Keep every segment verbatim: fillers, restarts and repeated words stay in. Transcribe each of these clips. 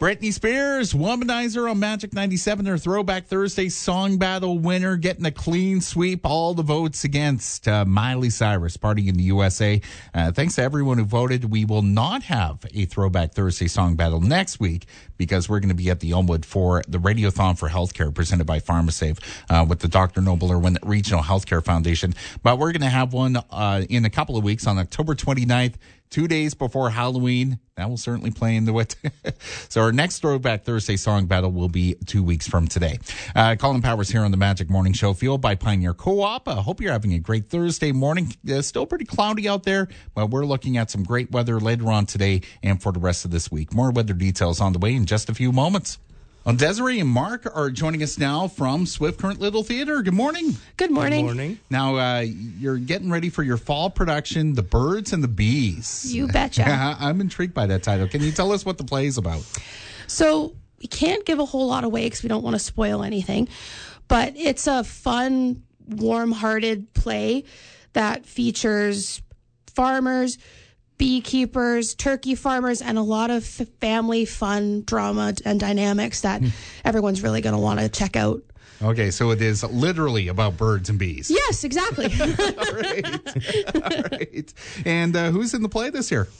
Britney Spears, Womanizer on Magic ninety-seven, her Throwback Thursday Song Battle winner, getting a clean sweep. All the votes against uh, Miley Cyrus, Party in the U S A. Uh, thanks to everyone who voted. We will not have a Throwback Thursday Song Battle next week because we're going to be at the Elmwood for the Radiothon for Healthcare presented by PharmaSave uh, with the Doctor Noble Irwin Regional Healthcare Foundation. But we're going to have one uh, in a couple of weeks on October twenty-ninth. Two days before Halloween. That will certainly play into it. So our next Throwback Thursday Song Battle will be two weeks from today. Uh, Colin Powers here on the Magic Morning Show, fueled by Pioneer Co-op. I uh, hope you're having a great Thursday morning. Uh, still pretty cloudy out there, but we're looking at some great weather later on today and for the rest of this week. More weather details on the way in just a few moments. Well, Desiree and Mark are joining us now from Swift Current Little Theatre. Good morning. Good morning. Good morning. Now, uh, you're getting ready for your fall production, The Birds and the Bees. You betcha. I'm intrigued by that title. Can you tell us what the play is about? So we can't give a whole lot away because we don't want to spoil anything, but it's a fun, warm-hearted play that features farmers, beekeepers, turkey farmers, and a lot of family fun drama and dynamics that everyone's really going to want to check out. Okay, so it is literally about birds and bees. Yes, exactly. All right. All right. And uh, who's in the play this year?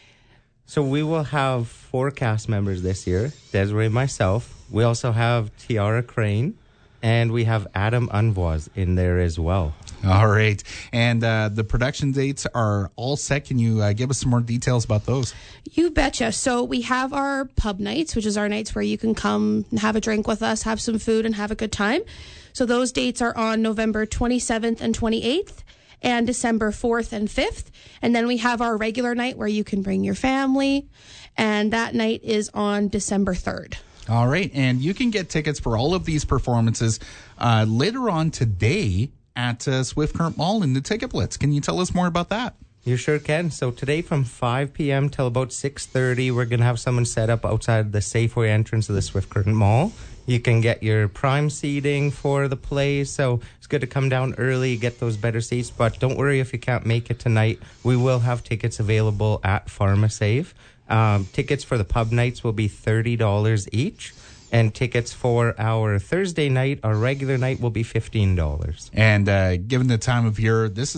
So we will have four cast members this year, Desiree and myself. We also have Tiara Crane, and we have Adam Unvois in there as well. All right. And uh, the production dates are all set. Can you uh, give us some more details about those? You betcha. So we have our pub nights, which is our nights where you can come and have a drink with us, have some food, and have a good time. So those dates are on November twenty-seventh and twenty-eighth and December fourth and fifth. And then we have our regular night where you can bring your family, and that night is on December third. All right. And you can get tickets for all of these performances uh, later on today at uh, Swift Current Mall in the Ticket Blitz. Can you tell us more about that? You sure can. So today from five p.m. till about six thirty, we're going to have someone set up outside the Safeway entrance of the Swift Current Mall. You can get your prime seating for the play, so it's good to come down early, get those better seats. But don't worry if you can't make it tonight. We will have tickets available at PharmaSave. Um, tickets for the pub nights will be thirty dollars each. And tickets for our Thursday night, our regular night, will be fifteen dollars. And uh, given the time of year, this is